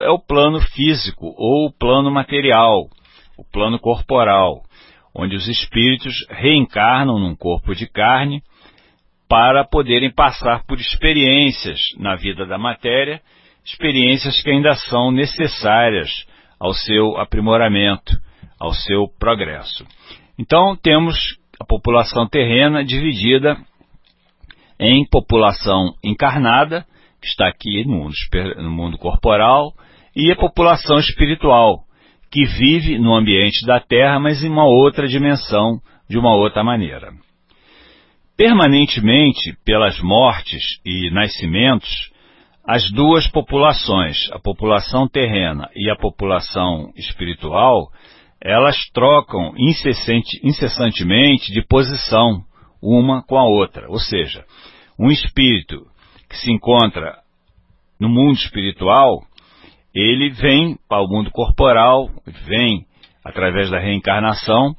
é o plano físico ou o plano material, o plano corporal, onde os espíritos reencarnam num corpo de carne para poderem passar por experiências na vida da matéria, experiências que ainda são necessárias ao seu aprimoramento, ao seu progresso. Então, temos a população terrena dividida em população encarnada, que está aqui no mundo corporal, e a população espiritual, que vive no ambiente da Terra, mas em uma outra dimensão, de uma outra maneira. Permanentemente, pelas mortes e nascimentos, as duas populações, a população terrena e a população espiritual, elas trocam incessantemente de posição uma com a outra. Ou seja, um espírito que se encontra no mundo espiritual, ele vem para o mundo corporal, vem através da reencarnação,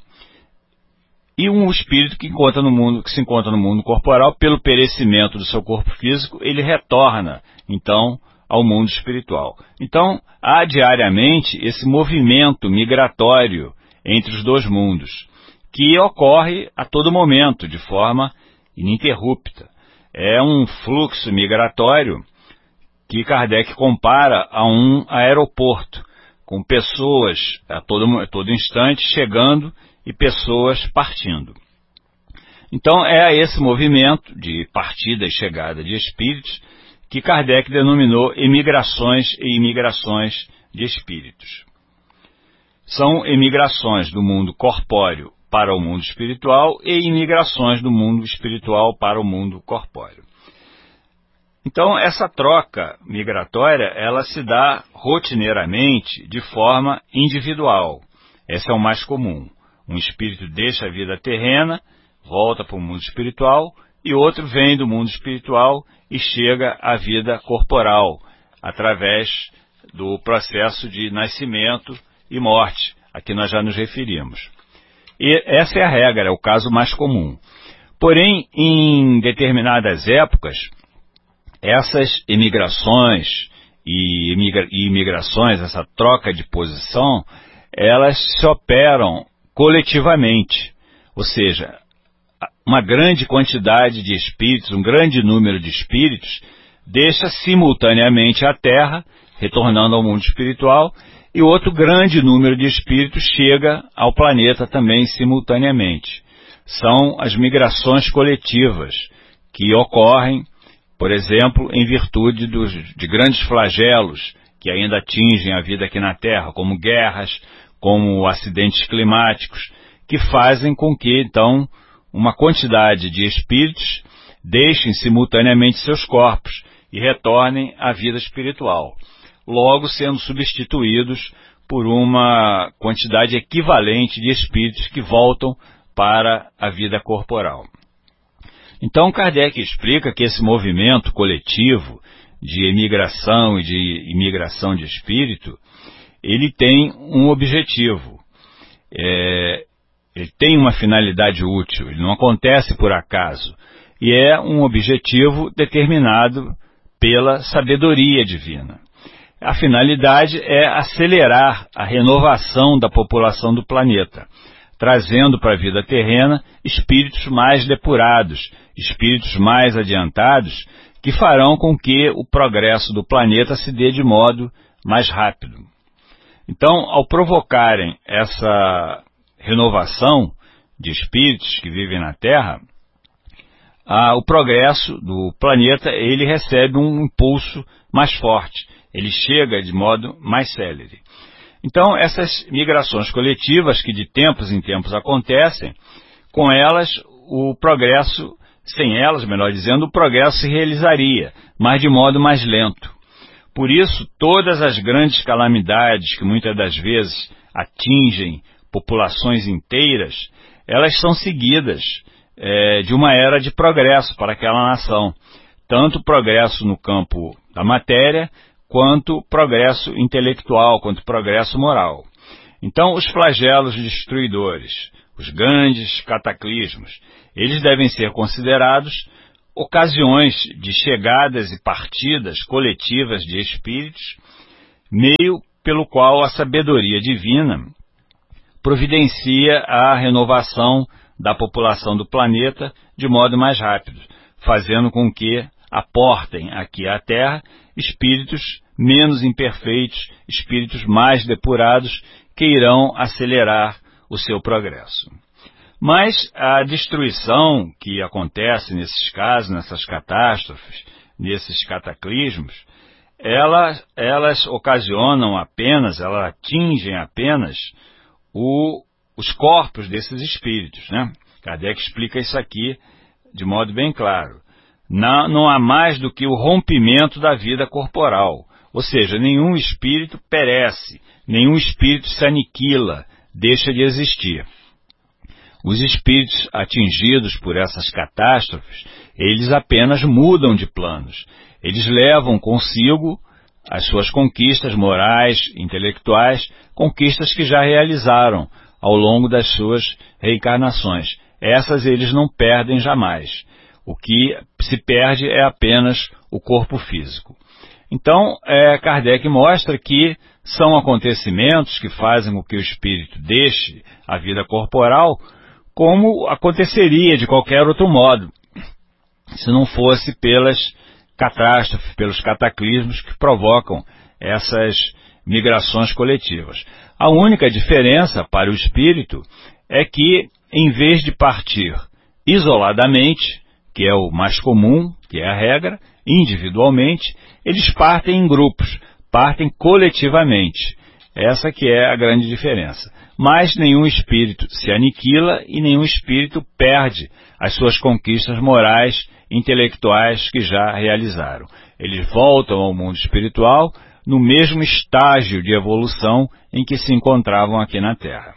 e um espírito que se encontra no mundo corporal, pelo perecimento do seu corpo físico, ele retorna, então, ao mundo espiritual. Então, há diariamente esse movimento migratório entre os dois mundos, que ocorre a todo momento, de forma ininterrupta. É um fluxo migratório que Kardec compara a um aeroporto, com pessoas a todo instante chegando e pessoas partindo. Então é esse movimento de partida e chegada de espíritos que Kardec denominou emigrações e imigrações de espíritos. São emigrações do mundo corpóreo para o mundo espiritual e imigrações do mundo espiritual para o mundo corpóreo. Então, essa troca migratória, ela se dá rotineiramente de forma individual. Esse é o mais comum. Um espírito deixa a vida terrena, volta para o mundo espiritual, e outro vem do mundo espiritual e chega à vida corporal, através do processo de nascimento e morte, a que nós já nos referimos. E essa é a regra, é o caso mais comum. Porém, em determinadas épocas, essas emigrações e imigrações, essa troca de posição, elas se operam coletivamente, ou seja, uma grande quantidade de espíritos, um grande número de espíritos, deixa simultaneamente a Terra, retornando ao mundo espiritual, e outro grande número de espíritos chega ao planeta também simultaneamente. São as migrações coletivas que ocorrem, por exemplo, em virtude de grandes flagelos que ainda atingem a vida aqui na Terra, como guerras, como acidentes climáticos, que fazem com que, então, uma quantidade de espíritos deixem simultaneamente seus corpos e retornem à vida espiritual, logo sendo substituídos por uma quantidade equivalente de espíritos que voltam para a vida corporal. Então, Kardec explica que esse movimento coletivo de emigração e de imigração de espírito, ele tem um objetivo, ele tem uma finalidade útil, ele não acontece por acaso, e é um objetivo determinado pela sabedoria divina. A finalidade é acelerar a renovação da população do planeta, trazendo para a vida terrena espíritos mais depurados, espíritos mais adiantados, que farão com que o progresso do planeta se dê de modo mais rápido. Então, ao provocarem essa renovação de espíritos que vivem na Terra, o progresso do planeta ele recebe um impulso mais forte, ele chega de modo mais célere. Então, essas migrações coletivas que de tempos em tempos acontecem, com elas o progresso, sem elas, melhor dizendo, o progresso se realizaria, mas de modo mais lento. Por isso, todas as grandes calamidades que muitas das vezes atingem populações inteiras, elas são seguidas de uma era de progresso para aquela nação. Tanto progresso no campo da matéria, quanto progresso intelectual, quanto progresso moral. Então, os flagelos destruidores, os grandes cataclismos, eles devem ser considerados ocasiões de chegadas e partidas coletivas de espíritos, meio pelo qual a sabedoria divina providencia a renovação da população do planeta de modo mais rápido, fazendo com que aportem aqui à Terra espíritos menos imperfeitos, espíritos mais depurados, que irão acelerar o seu progresso. Mas a destruição que acontece nesses casos, nessas catástrofes, nesses cataclismos, elas ocasionam apenas, elas atingem apenas os corpos desses espíritos, né? Kardec explica isso aqui de modo bem claro. Não há mais do que o rompimento da vida corporal, ou seja, nenhum espírito perece, nenhum espírito se aniquila, deixa de existir. Os espíritos atingidos por essas catástrofes, eles apenas mudam de planos. Eles levam consigo as suas conquistas morais, intelectuais, conquistas que já realizaram ao longo das suas reencarnações. Essas eles não perdem jamais. O que se perde é apenas o corpo físico. Então, Kardec mostra que são acontecimentos que fazem com que o espírito deixe a vida corporal, como aconteceria de qualquer outro modo, se não fosse pelas catástrofes, pelos cataclismos que provocam essas migrações coletivas. A única diferença para o espírito é que, em vez de partir isoladamente, que é o mais comum, que é a regra, individualmente, eles partem em grupos, partem coletivamente. Essa que é a grande diferença. Mas nenhum espírito se aniquila e nenhum espírito perde as suas conquistas morais, intelectuais que já realizaram. Eles voltam ao mundo espiritual no mesmo estágio de evolução em que se encontravam aqui na Terra.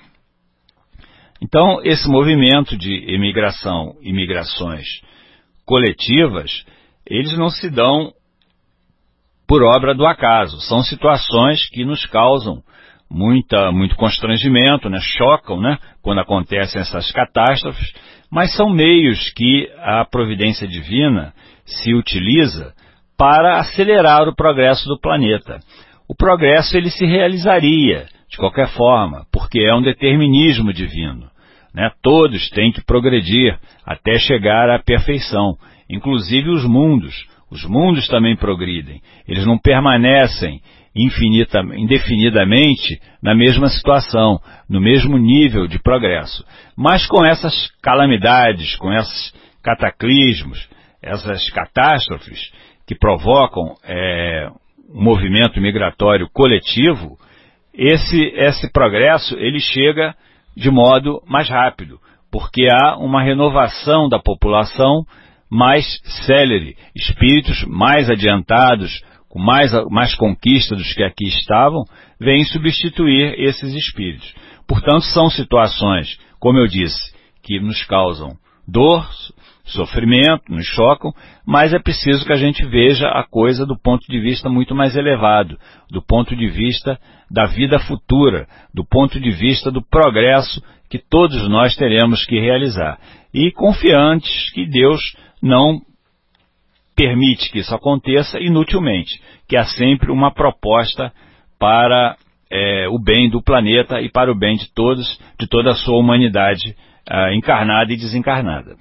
Então, esse movimento de emigração e migrações coletivas, eles não se dão por obra do acaso. São situações que nos causam muito constrangimento, né? Chocam, né? Quando acontecem essas catástrofes, mas são meios que a providência divina se utiliza para acelerar o progresso do planeta. O progresso ele se realizaria de qualquer forma, porque é um determinismo divino, né? Todos têm que progredir até chegar à perfeição, inclusive os mundos. Os mundos também progridem, eles não permanecem indefinidamente na mesma situação, no mesmo nível de progresso. Mas com essas calamidades, com esses cataclismos, essas catástrofes que provocam um movimento migratório coletivo, esse progresso ele chega de modo mais rápido, porque há uma renovação da população mais célere, espíritos mais adiantados, com mais conquista dos que aqui estavam, vêm substituir esses espíritos. Portanto, são situações, como eu disse, que nos causam dor, sofrimento, nos chocam, mas é preciso que a gente veja a coisa do ponto de vista muito mais elevado, do ponto de vista da vida futura, do ponto de vista do progresso que todos nós teremos que realizar. E confiantes que Deus não permite que isso aconteça inutilmente, que há sempre uma proposta para o bem do planeta e para o bem de todos, de toda a sua humanidade encarnada e desencarnada.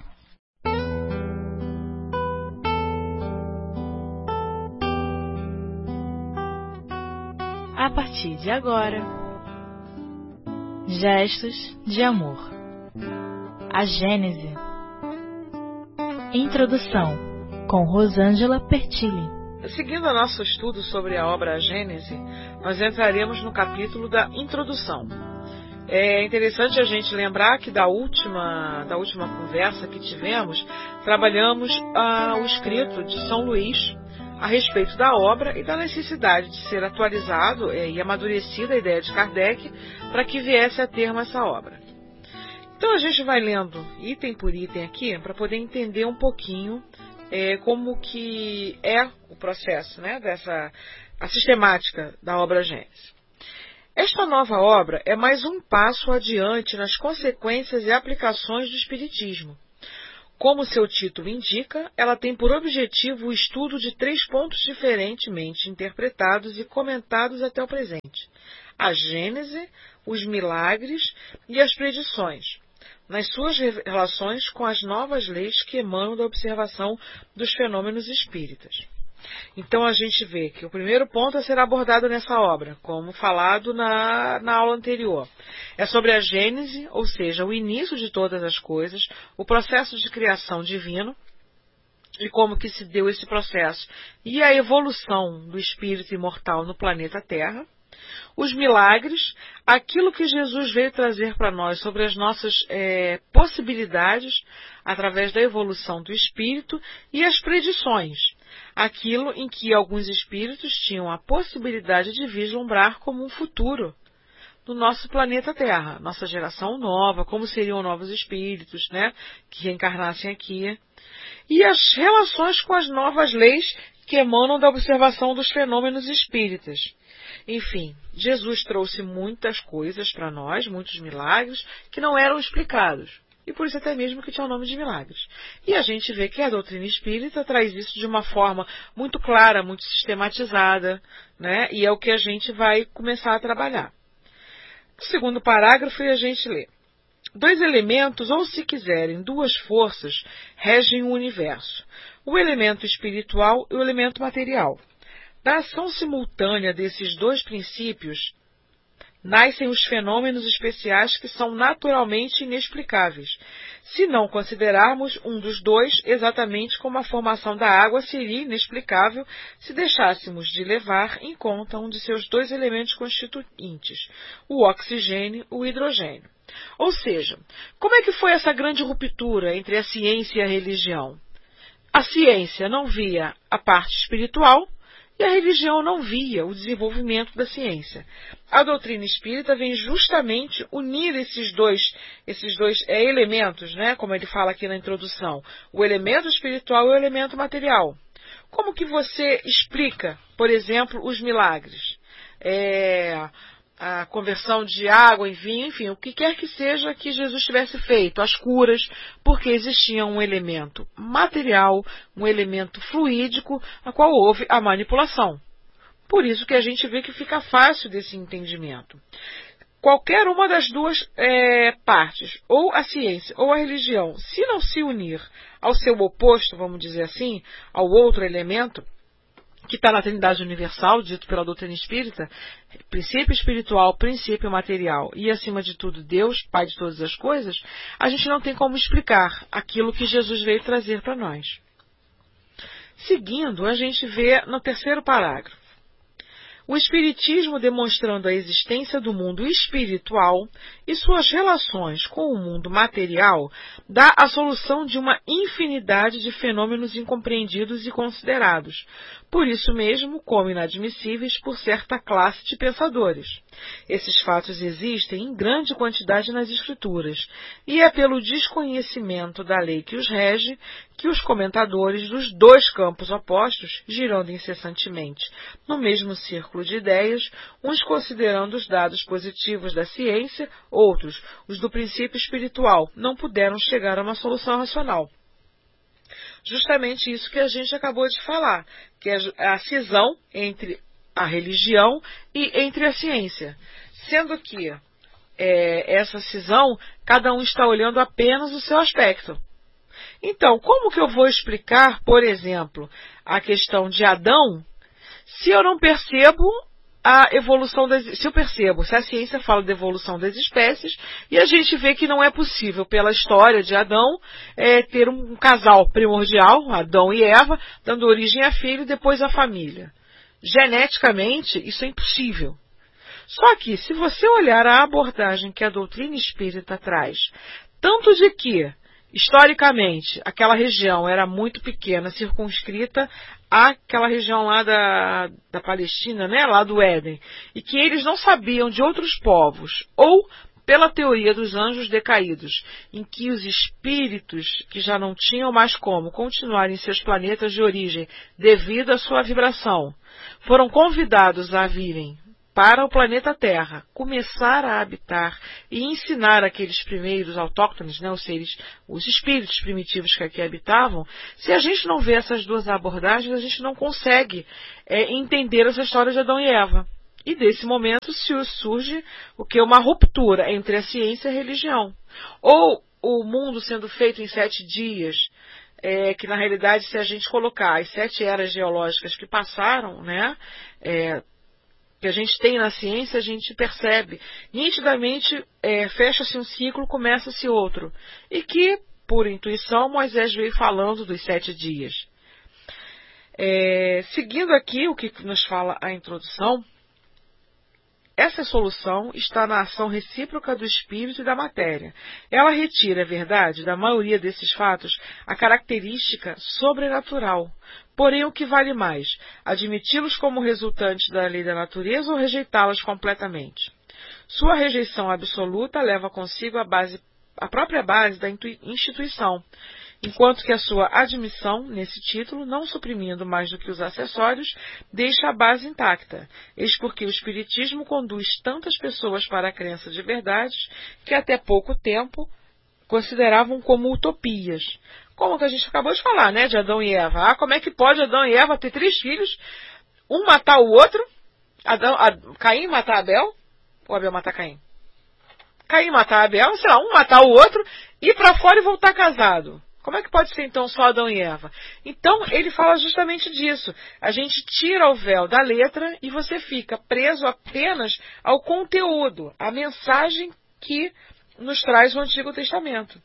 A partir de agora, Gestos de Amor. A Gênese. Introdução, com Rosângela Pertilli. Seguindo o nosso estudo sobre a obra A Gênese, nós entraremos no capítulo da Introdução. É interessante a gente lembrar que da última conversa que tivemos, trabalhamos o escrito de São Luís a respeito da obra e da necessidade de ser atualizado e amadurecida a ideia de Kardec para que viesse a termo essa obra. Então a gente vai lendo item por item aqui para poder entender um pouquinho como que é o processo, né, a sistemática da obra Gênese. Esta nova obra é mais um passo adiante nas consequências e aplicações do Espiritismo. Como seu título indica, ela tem por objetivo o estudo de 3 pontos diferentemente interpretados e comentados até o presente: a Gênese, os milagres e as predições, nas suas relações com as novas leis que emanam da observação dos fenômenos espíritas. Então a gente vê que o primeiro ponto a ser abordado nessa obra, como falado na aula anterior, é sobre a Gênese, ou seja, o início de todas as coisas, o processo de criação divino, e como que se deu esse processo, e a evolução do espírito imortal no planeta Terra. Os milagres, aquilo que Jesus veio trazer para nós sobre as nossas possibilidades através da evolução do espírito, e as predições, aquilo em que alguns espíritos tinham a possibilidade de vislumbrar como um futuro do nosso planeta Terra, nossa geração nova, como seriam novos espíritos, né, que reencarnassem aqui, e as relações com as novas leis que emanam da observação dos fenômenos espíritas. Enfim, Jesus trouxe muitas coisas para nós, muitos milagres, que não eram explicados. E por isso até mesmo que tinha o nome de milagres. E a gente vê que a doutrina espírita traz isso de uma forma muito clara, muito sistematizada, né? E é o que a gente vai começar a trabalhar. No segundo parágrafo, a gente lê: 2 elementos, ou se quiserem, 2 forças, regem o universo: o elemento espiritual e o elemento material. Da ação simultânea desses 2 princípios, nascem os fenômenos especiais que são naturalmente inexplicáveis, se não considerarmos um dos 2 exatamente como a formação da água seria inexplicável se deixássemos de levar em conta um de seus 2 elementos constituintes, o oxigênio e o hidrogênio. Ou seja, como é que foi essa grande ruptura entre a ciência e a religião? A ciência não via a parte espiritual, e a religião não via o desenvolvimento da ciência. A doutrina espírita vem justamente unir esses dois elementos, né, como ele fala aqui na introdução, o elemento espiritual e o elemento material. Como que você explica, por exemplo, os milagres? A conversão de água em vinho, enfim, o que quer que seja que Jesus tivesse feito, as curas, porque existia um elemento material, um elemento fluídico, a qual houve a manipulação. Por isso que a gente vê que fica fácil desse entendimento. Qualquer uma das 2 partes, ou a ciência ou a religião, se não se unir ao seu oposto, vamos dizer assim, ao outro elemento, que está na Trindade Universal, dito pela doutrina espírita, princípio espiritual, princípio material e, acima de tudo, Deus, Pai de todas as coisas, a gente não tem como explicar aquilo que Jesus veio trazer para nós. Seguindo, a gente vê no terceiro parágrafo: o Espiritismo, demonstrando a existência do mundo espiritual e suas relações com o mundo material, dá a solução de uma infinidade de fenômenos incompreendidos e considerados, por isso mesmo como inadmissíveis por certa classe de pensadores. Esses fatos existem em grande quantidade nas Escrituras, e é pelo desconhecimento da lei que os rege que os comentadores dos 2 campos opostos, girando incessantemente no mesmo círculo de ideias, uns considerando os dados positivos da ciência, outros os do princípio espiritual, não puderam chegar a uma solução racional. Justamente isso que a gente acabou de falar, que é a cisão entre a religião e entre a ciência. Sendo que essa cisão, cada um está olhando apenas o seu aspecto. Então, como que eu vou explicar, por exemplo, a questão de Adão, se eu não percebo a evolução se a ciência fala de evolução das espécies, e a gente vê que não é possível, pela história de Adão, ter um casal primordial, Adão e Eva, dando origem a filho e depois a família. Geneticamente, isso é impossível. Só que, se você olhar a abordagem que a doutrina espírita traz, tanto de que, historicamente, aquela região era muito pequena, circunscrita àquela região lá da Palestina, né, lá do Éden, e que eles não sabiam de outros povos, ou pela teoria dos anjos decaídos, em que os espíritos, que já não tinham mais como continuar em seus planetas de origem devido à sua vibração, foram convidados a virem para o planeta Terra começar a habitar e ensinar aqueles primeiros autóctones, né, os espíritos primitivos que aqui habitavam, se a gente não vê essas duas abordagens, a gente não consegue entender essa história de Adão e Eva. E desse momento surge o que é uma ruptura entre a ciência e a religião. Ou o mundo sendo feito em 7 dias, que na realidade, se a gente colocar as 7 eras geológicas que passaram, né, que a gente tem na ciência, a gente percebe nitidamente, fecha-se um ciclo, começa-se outro. E que, por intuição, Moisés veio falando dos 7 dias. Seguindo aqui o que nos fala a introdução, essa solução está na ação recíproca do espírito e da matéria. Ela retira, é verdade, da maioria desses fatos, a característica sobrenatural. Porém, o que vale mais, admiti-los como resultantes da lei da natureza ou rejeitá-los completamente? Sua rejeição absoluta leva consigo a própria base da instituição, enquanto que a sua admissão, nesse título, não suprimindo mais do que os acessórios, deixa a base intacta. Eis porque o Espiritismo conduz tantas pessoas para a crença de verdades que até pouco tempo consideravam como utopias. Como que a gente acabou de falar, né, de Adão e Eva. Como é que pode Adão e Eva ter 3 filhos, um matar o outro, Caim matar Abel, ou Abel matar Caim? Caim matar Abel, sei lá, um matar o outro, ir para fora e voltar casado. Como é que pode ser, então, só Adão e Eva? Então, ele fala justamente disso. A gente tira o véu da letra e você fica preso apenas ao conteúdo, à mensagem que nos traz o Antigo Testamento.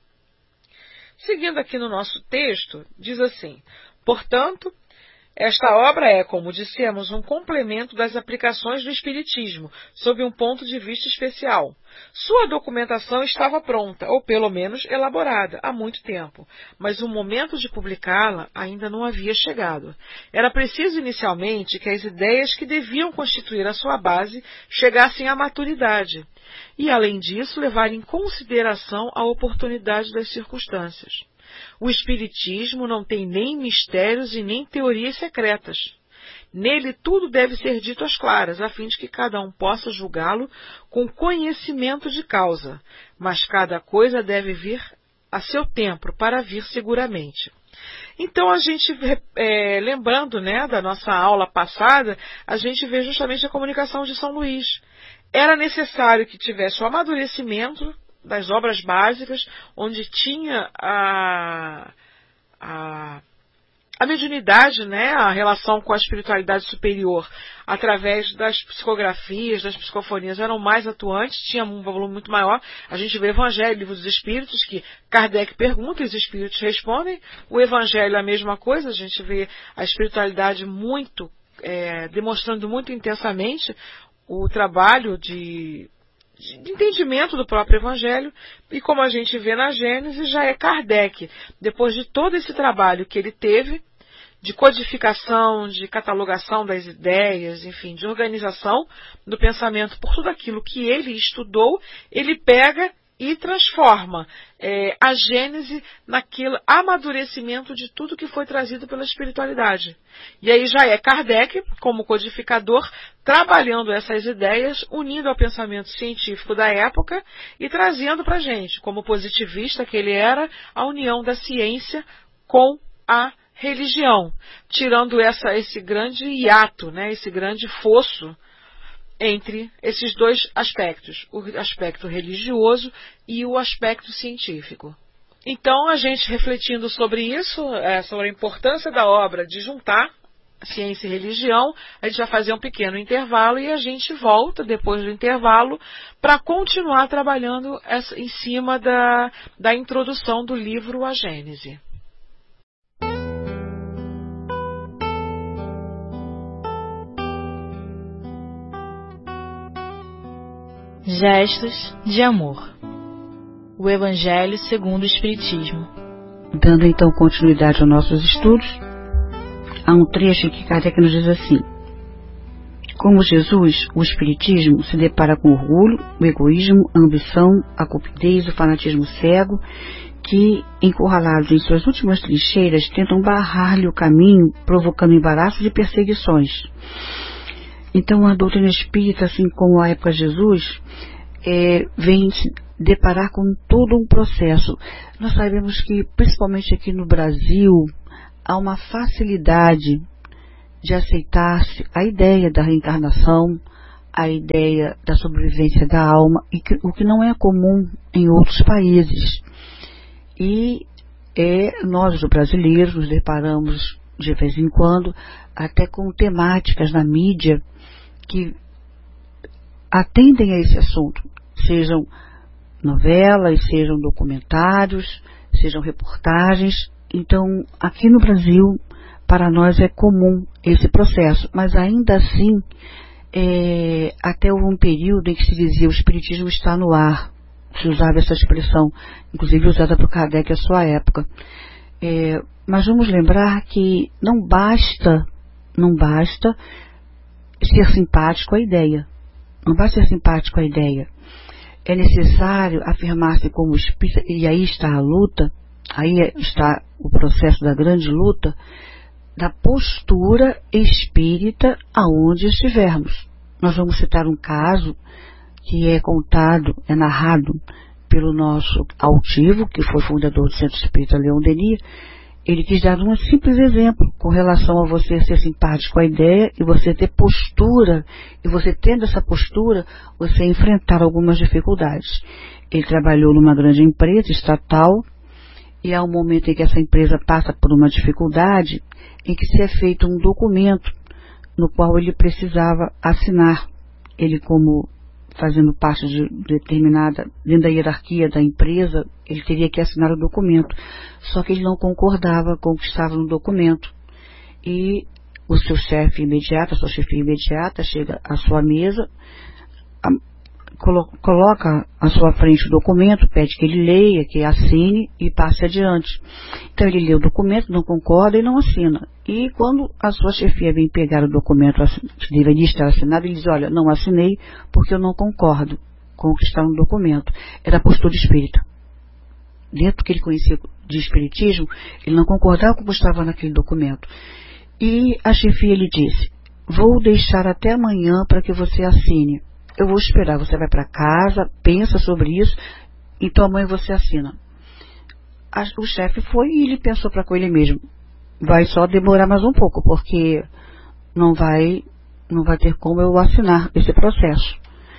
Seguindo aqui no nosso texto, diz assim: portanto, esta obra é, como dissemos, um complemento das aplicações do Espiritismo, sob um ponto de vista especial. Sua documentação estava pronta, ou pelo menos elaborada, há muito tempo, mas o momento de publicá-la ainda não havia chegado. Era preciso inicialmente que as ideias que deviam constituir a sua base chegassem à maturidade, e além disso levar em consideração a oportunidade das circunstâncias. O Espiritismo não tem nem mistérios e nem teorias secretas. Nele tudo deve ser dito às claras, a fim de que cada um possa julgá-lo com conhecimento de causa, mas cada coisa deve vir a seu tempo, para vir seguramente. Então, a gente, lembrando, né, da nossa aula passada, a gente vê justamente a comunicação de São Luís. Era necessário que tivesse o amadurecimento das obras básicas, onde tinha a mediunidade, né, a relação com a espiritualidade superior, através das psicografias, das psicofonias, eram mais atuantes, tinha um volume muito maior. A gente vê o Evangelho, Livro dos Espíritos, que Kardec pergunta e os Espíritos respondem. O Evangelho é a mesma coisa, a gente vê a espiritualidade muito, demonstrando muito intensamente o trabalho de entendimento do próprio Evangelho, e como a gente vê na Gênesis, já é Kardec, depois de todo esse trabalho que ele teve, de codificação, de catalogação das ideias, enfim, de organização do pensamento por tudo aquilo que ele estudou, ele pega e transforma a Gênese naquele amadurecimento de tudo que foi trazido pela espiritualidade. E aí já é Kardec, como codificador, trabalhando essas ideias, unindo ao pensamento científico da época e trazendo para a gente, como positivista que ele era, a união da ciência com a religião, tirando esse grande hiato, né, esse grande fosso entre esses dois aspectos, o aspecto religioso e o aspecto científico. Então, a gente refletindo sobre isso, sobre a importância da obra de juntar ciência e religião, a gente vai fazer um pequeno intervalo e a gente volta depois do intervalo para continuar trabalhando em cima da introdução do livro A Gênese. Gestos de amor. O Evangelho segundo o Espiritismo. Dando então continuidade aos nossos estudos, há um trecho que Kardec nos diz assim: como Jesus, o Espiritismo se depara com o orgulho, o egoísmo, a ambição, a cupidez, o fanatismo cego, que, encurralados em suas últimas trincheiras, tentam barrar-lhe o caminho, provocando embaraços e perseguições. Então a doutrina espírita, assim como a época de Jesus, vem se deparar com todo um processo. Nós sabemos que, principalmente aqui no Brasil, há uma facilidade de aceitar-se a ideia da reencarnação, a ideia da sobrevivência da alma, o que não é comum em outros países. E nós, os brasileiros, nos deparamos de vez em quando até com temáticas na mídia que atendem a esse assunto, sejam novelas, sejam documentários, sejam reportagens. Então, aqui no Brasil, para nós é comum esse processo, mas ainda assim, até houve um período em que se dizia o espiritismo está no ar, se usava essa expressão, inclusive usada por Kardec à sua época. Mas vamos lembrar que não basta ser simpático à ideia. Não basta ser simpático à ideia. É necessário afirmar-se como espírita, e aí está a luta, aí está o processo da grande luta, da postura espírita aonde estivermos. Nós vamos citar um caso que é contado, é narrado pelo nosso altivo, que foi fundador do Centro Espírita Leon Denis. Ele quis dar um simples exemplo com relação a você ser simpático à ideia e você ter postura, e você tendo essa postura, você enfrentar algumas dificuldades. Ele trabalhou numa grande empresa estatal, e há um momento em que essa empresa passa por uma dificuldade, em que se é feito um documento no qual ele precisava assinar. Ele, como fazendo parte de determinada, dentro da hierarquia da empresa, ele teria que assinar o documento. Só que ele não concordava com o que estava no documento. E o seu chefe imediato, a sua chefia imediata, chega à sua mesa, coloca à sua frente o documento, pede que ele leia, que assine e passe adiante. Então ele lê o documento, não concorda e não assina. E quando a sua chefia vem pegar o documento que deveria estar assinado, ele diz: olha, não assinei porque eu não concordo com o que está no documento. Era a postura espírita. Dentro do que ele conhecia de espiritismo, ele não concordava com o que estava naquele documento. E a chefia lhe disse: vou deixar até amanhã para que você assine. Eu vou esperar, você vai para casa, pensa sobre isso, então amanhã você assina. O chefe foi e ele pensou com ele mesmo: vai só demorar mais um pouco, porque não vai ter como eu assinar esse processo.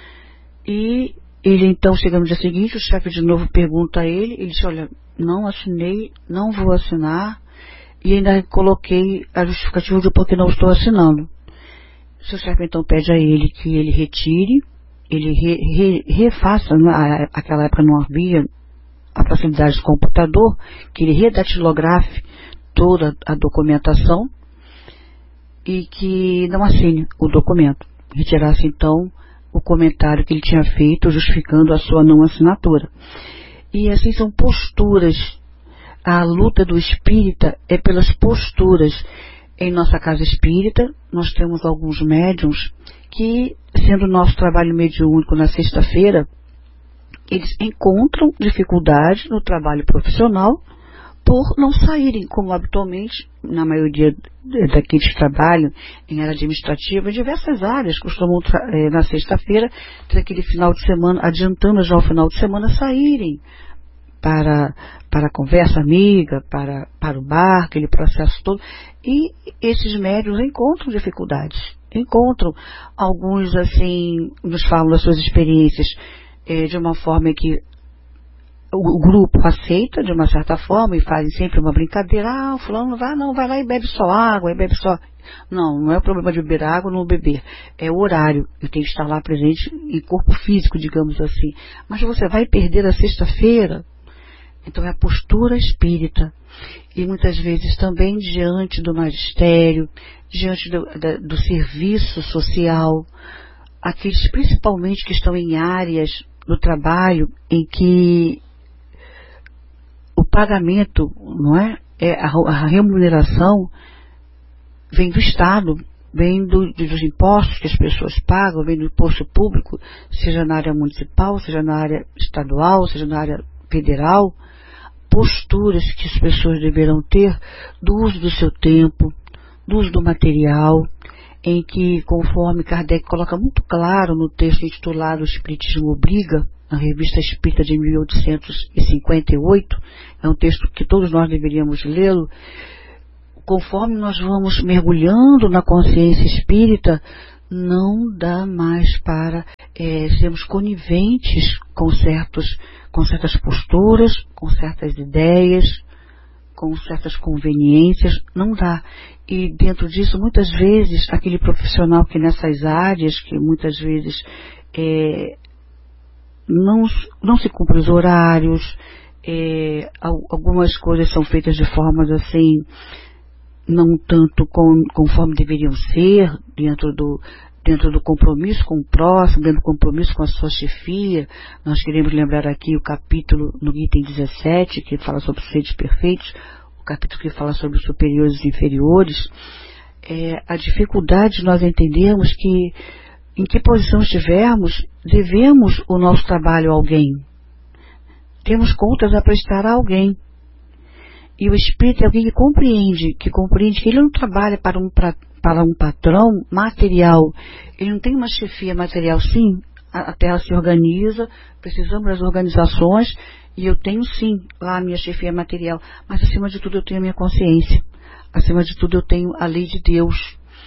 E ele então, chega no dia seguinte, o chefe de novo pergunta a ele diz: olha, não assinei, não vou assinar, e ainda coloquei a justificativa de por que não estou assinando. Seu chefe então pede a ele que ele retire, ele refaça, naquela época não havia a facilidade do computador, que ele redatilografe toda a documentação e que não assine o documento. Retirasse então o comentário que ele tinha feito justificando a sua não assinatura. E assim são posturas. A luta do espírita é pelas posturas. Em nossa casa espírita, nós temos alguns médiuns que, sendo o nosso trabalho mediúnico na sexta-feira, eles encontram dificuldade no trabalho profissional por não saírem, como habitualmente, na maioria daqueles que trabalham em área administrativa, em diversas áreas, costumam na sexta-feira, ter aquele final de semana, adiantando já o final de semana, saírem para a conversa amiga, para o bar, aquele processo todo. E esses médiuns encontram dificuldades. Encontram. Alguns, assim, nos falam das suas experiências de uma forma que o grupo aceita, de uma certa forma, e fazem sempre uma brincadeira. O fulano vai lá e bebe só água, e bebe só... Não é o problema de beber água ou não beber. É o horário. Eu tenho que estar lá presente em corpo físico, digamos assim. Mas você vai perder a sexta-feira. Então é a postura espírita. E muitas vezes também diante do magistério, diante do serviço social, aqueles principalmente que estão em áreas do trabalho em que o pagamento, não é? A remuneração vem do Estado, vem dos impostos que as pessoas pagam, vem do imposto público, seja na área municipal, seja na área estadual, seja na área federal. Posturas que as pessoas deverão ter do uso do seu tempo, do uso do material, em que, conforme Kardec coloca muito claro no texto intitulado O Espiritismo Obriga, na Revista Espírita de 1858, é um texto que todos nós deveríamos lê-lo. Conforme nós vamos mergulhando na consciência espírita, não dá mais para sermos coniventes com certas posturas, com certas ideias, com certas conveniências, não dá. E dentro disso, muitas vezes, aquele profissional que nessas áreas, que muitas vezes não se cumpre os horários, algumas coisas são feitas de formas assim, não tanto conforme deveriam ser, dentro do compromisso com o próximo, dentro do compromisso com a sua chefia. Nós queremos lembrar aqui o capítulo no item 17, que fala sobre os seres perfeitos, o capítulo que fala sobre os superiores e inferiores. A dificuldade de nós entendermos que, em que posição estivermos, devemos o nosso trabalho a alguém. Temos contas a prestar a alguém. E o espírito é alguém que compreende que ele não trabalha para um patrão material. Ele não tem uma chefia material. Sim, a Terra se organiza, precisamos das organizações, e eu tenho sim lá a minha chefia material, mas acima de tudo eu tenho a minha consciência, acima de tudo eu tenho a lei de Deus.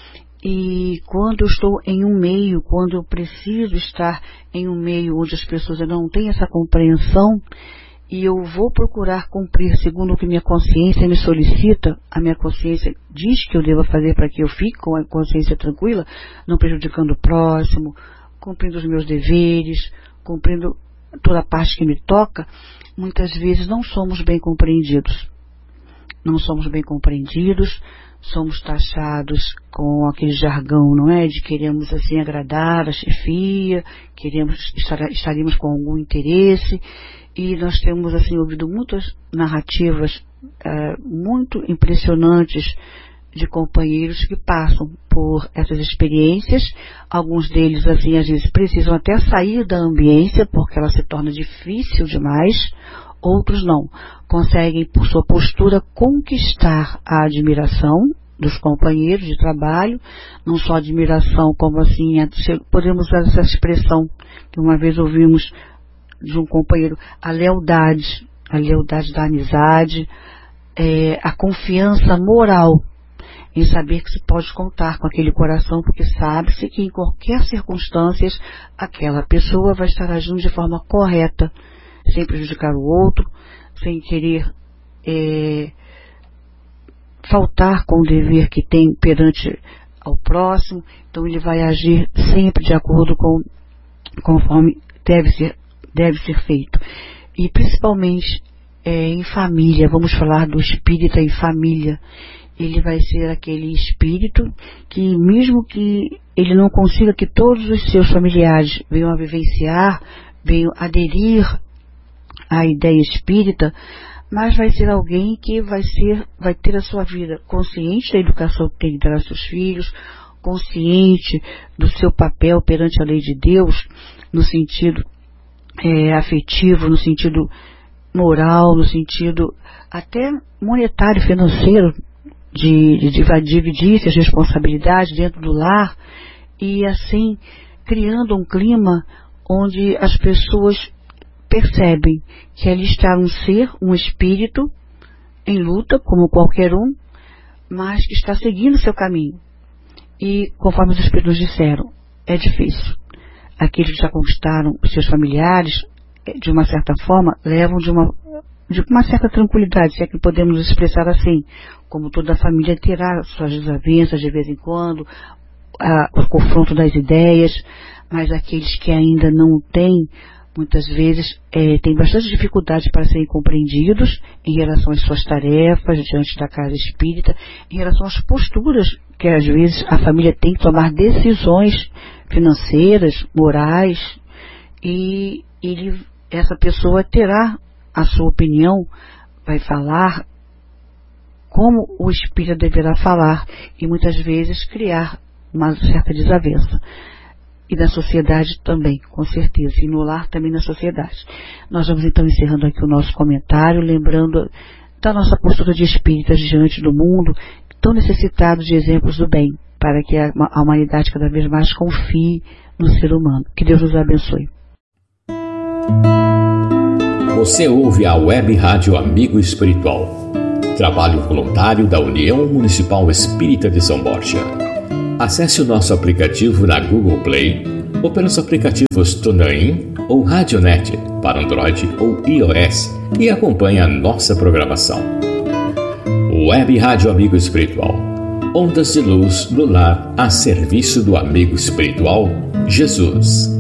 E quando eu estou em um meio, quando eu preciso estar em um meio onde as pessoas não têm essa compreensão, e eu vou procurar cumprir segundo o que minha consciência me solicita, a minha consciência diz que eu devo fazer para que eu fique com a consciência tranquila, não prejudicando o próximo, cumprindo os meus deveres, cumprindo toda a parte que me toca, muitas vezes não somos bem compreendidos. Não somos bem compreendidos, somos taxados com aquele jargão, não é? De queremos assim agradar a chefia, estaríamos com algum interesse. E nós temos assim ouvido muitas narrativas muito impressionantes de companheiros que passam por essas experiências. Alguns deles assim às vezes precisam até sair da ambiência porque ela se torna difícil demais. Outros não, conseguem por sua postura conquistar a admiração dos companheiros de trabalho, não só admiração como assim, podemos usar essa expressão que uma vez ouvimos de um companheiro, a lealdade da amizade, a confiança moral em saber que se pode contar com aquele coração, porque sabe-se que em qualquer circunstância aquela pessoa vai estar agindo de forma correta, sem prejudicar o outro, sem querer faltar com o dever que tem perante ao próximo. Então ele vai agir sempre de acordo conforme deve ser feito. E principalmente em família, vamos falar do espírita em família. Ele vai ser aquele espírito que, mesmo que ele não consiga que todos os seus familiares venham a vivenciar, venham a aderir à ideia espírita, mas vai ser alguém que vai ter a sua vida consciente da educação que tem que dar aos seus filhos, consciente do seu papel perante a lei de Deus, no sentido afetivo, no sentido moral, no sentido até monetário, financeiro, de dividir as responsabilidades dentro do lar, e assim criando um clima onde as pessoas percebem que ali está um ser, um espírito em luta, como qualquer um, mas que está seguindo o seu caminho. E conforme os espíritos disseram, é difícil. Aqueles que já conquistaram os seus familiares, de uma certa forma, levam de uma certa tranquilidade, se é que podemos expressar assim, como toda a família terá suas desavenças de vez em quando, o confronto das ideias, mas aqueles que ainda não têm, muitas vezes têm bastante dificuldade para serem compreendidos em relação às suas tarefas diante da casa espírita, em relação às posturas que às vezes a família tem que tomar decisões financeiras, morais, e essa pessoa terá a sua opinião, vai falar como o espírito deverá falar, e muitas vezes criar uma certa desavença. E na sociedade também, com certeza, e no lar também na sociedade. Nós vamos então encerrando aqui o nosso comentário, lembrando da nossa postura de espíritas diante do mundo, tão necessitados de exemplos do bem. para que a humanidade cada vez mais confie no ser humano. Que Deus nos abençoe. Você ouve a Web Rádio Amigo Espiritual, trabalho voluntário da União Municipal Espírita de São Borja. Acesse o nosso aplicativo na Google Play ou pelos aplicativos TuneIn ou Radionet para Android ou iOS e acompanhe a nossa programação. Web Rádio Amigo Espiritual, ondas de luz no lar a serviço do amigo espiritual Jesus.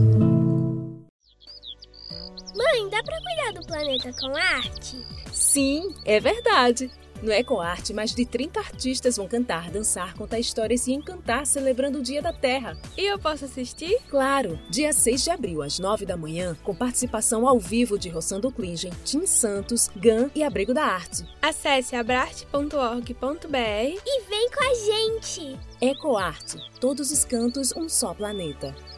Mãe, dá pra cuidar do planeta com arte? Sim, é verdade. No EcoArte, mais de 30 artistas vão cantar, dançar, contar histórias e encantar celebrando o Dia da Terra. E eu posso assistir? Claro! Dia 6 de abril, às 9 da manhã, com participação ao vivo de Rossando Klingen, Tim Santos, GAN e Abrigo da Arte. Acesse abrarte.org.br e vem com a gente! EcoArte, todos os cantos, um só planeta.